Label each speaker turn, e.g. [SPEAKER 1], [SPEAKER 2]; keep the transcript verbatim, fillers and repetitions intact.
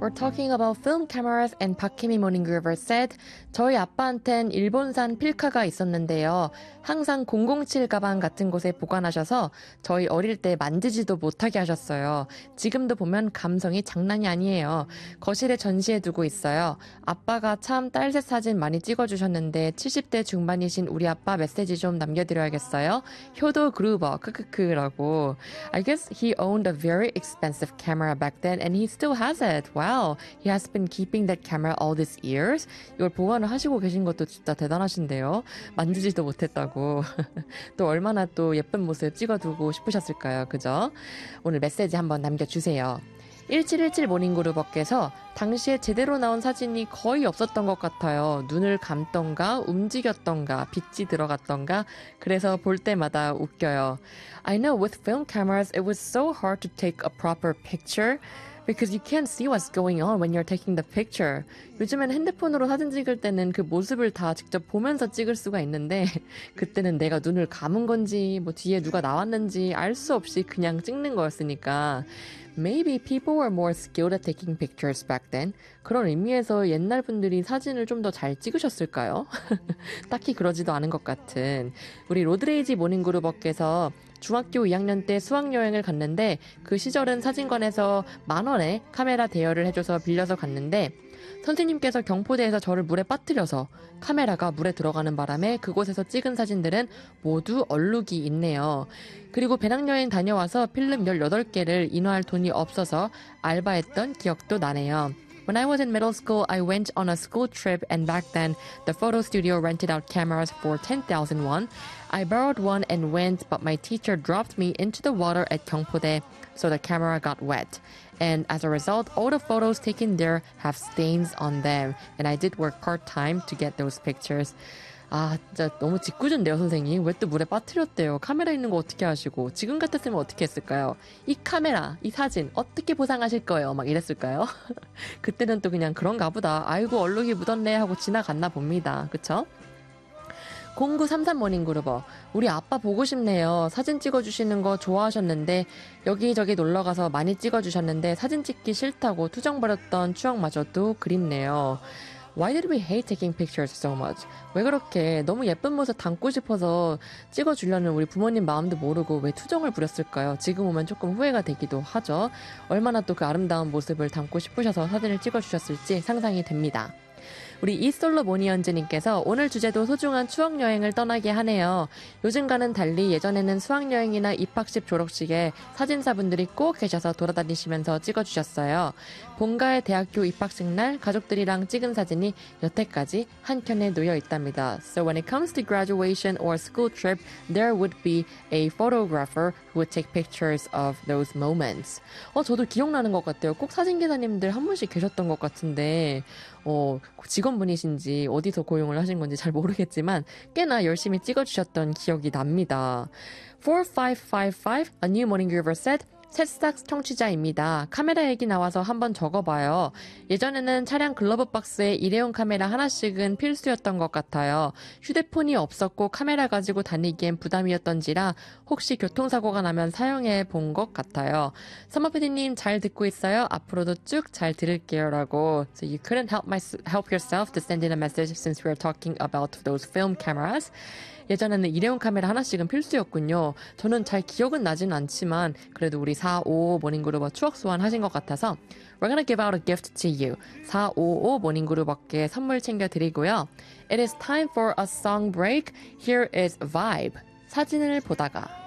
[SPEAKER 1] we're talking about film cameras and 박혜미 모닝그루버 said 저희 아빠한텐 일본산 필카가 있었는데요. 항상 공공칠 가방 같은 곳에 보관하셔서 저희 어릴 때 만지지도 못하게 하셨어요. 지금도 보면 감성이 장난이 아니에요. 거실에 전시해 두고 있어요. 아빠가 참 딸셋 사진 많이 찍어주셨는데 칠십 대 중반이신 우리 아빠 메시지 좀 남겨드려야겠어요. 효도 그루버 크크크라고. I guess he owned a very expensive camera back then and he still has it. Wow. He has been keeping that camera all these years. 이걸 보관을 하시고 계신 것도 진짜 대단하신데요. 만지지도 못했다고. 또 얼마나 또 예쁜 모습 찍어두고 싶으셨을까요? 그죠? 오늘 메시지 한번 남겨주세요. 일칠일칠 모닝그루버께서 당시에 제대로 나온 사진이 거의 없었던 것 같아요. 눈을 감던가 움직였던가 빛이 들어갔던가 그래서 볼 때마다 웃겨요. I know with film cameras it was so hard to take a proper picture because you can't see what's going on when you're taking the picture. 요즘엔 핸드폰으로 사진 찍을 때는 그 모습을 다 직접 보면서 찍을 수가 있는데 그때는 내가 눈을 감은 건지 뭐 뒤에 누가 나왔는지 알 수 없이 그냥 찍는 거였으니까 Maybe people were more skilled at taking pictures back then. 그런 의미에서 옛날 분들이 사진을 좀 더 잘 찍으셨을까요? 딱히 그러지도 않은 것 같은. 우리 로드레이지 모닝그루버께서 중학교 이 학년 때 수학여행을 갔는데 그 시절은 사진관에서 만 원에 카메라 대여를 해줘서 빌려서 갔는데 선생님께서 경포대에서 저를 물에 빠뜨려서 카메라가 물에 들어가는 바람에 그곳에서 찍은 사진들은 모두 얼룩이 있네요. 그리고 배낭여행 다녀와서 필름 열여덟 개를 인화할 돈이 없어서 알바했던 기억도 나네요. When I was in middle school, I went on a school trip and back then, the photo studio rented out cameras for ten thousand won. I borrowed one and went, but my teacher dropped me into the water at Gyeongpodae, so the camera got wet. And as a result, all the photos taken there have stains on them. And I did work part-time to get those pictures. 아, 진짜 너무 짓궂은데요, 선생님. 왜 또 물에 빠뜨렸대요? 카메라 있는 거 어떻게 하시고? 지금 같았으면 어떻게 했을까요? 이 카메라, 이 사진 어떻게 보상하실 거예요? 막 이랬을까요? 그때는 또 그냥 그런가 보다. 아이고, 얼룩이 묻었네 하고 지나갔나 봅니다. 그쵸? 공구삼삼 모닝그루버 우리 아빠 보고 싶네요. 사진 찍어주시는 거 좋아하셨는데 여기저기 놀러가서 많이 찍어주셨는데 사진 찍기 싫다고 투정버렸던 추억마저도 그립네요. Why did we hate taking pictures so much? 왜 그렇게 너무 예쁜 모습 담고 싶어서 찍어주려는 우리 부모님 마음도 모르고 왜 투정을 부렸을까요? 지금 오면 조금 후회가 되기도 하죠. 얼마나 또 그 아름다운 모습을 담고 싶으셔서 사진을 찍어주셨을지 상상이 됩니다. 우리 이솔로 모니언즈님께서 오늘 주제도 소중한 추억여행을 떠나게 하네요. 요즘과는 달리 예전에는 수학여행이나 입학식 졸업식에 사진사분들이 꼭 계셔서 돌아다니시면서 찍어주셨어요. 본가의 대학교 입학식 날 가족들이랑 찍은 사진이 여태까지 한켠에 놓여 있답니다. So when it comes to graduation or school trip, there would be a photographer who would take pictures of those moments. 어, 저도 기억나는 것 같아요. 꼭 사진기사님들 한 분씩 계셨던 것 같은데 어, 직원분이신지 어디서 고용을 하신 건지 잘 모르겠지만 꽤나 열심히 찍어주셨던 기억이 납니다. 사오오오오, A New Morning Groover said, 새싹 청취자입니다. 카메라 얘기 나와서 한번 적어봐요. 예전에는 차량 글러브 박스에 일회용 카메라 하나씩은 필수였던 것 같아요. 휴대폰이 없었고 카메라 가지고 다니기엔 부담이었던지라 혹시 교통사고가 나면 사용해 본 것 같아요. 서머피디님 잘 듣고 있어요? 앞으로도 쭉 잘 들을게요. 라고. So you couldn't help, my, help yourself to send in a message since we were talking about those film cameras. 예전에는 일회용 카메라 하나씩은 필수였군요. 저는 잘 기억은 나진 않지만 그래도 우리 사오오오 모닝그루버 추억 소환 하신 것 같아서 We're gonna give out a gift to you. 사오오오 모닝그루버께 선물 챙겨드리고요. It is time for a song break. Here is Vibe. 사진을 보다가